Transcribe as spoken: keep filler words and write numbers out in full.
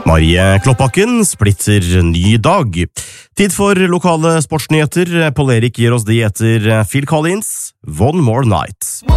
Marie Kloppakken splitter ny dag. Tid for lokale sportsnyheter. Pål Erik gir oss de etter Phil Collins, One More Night.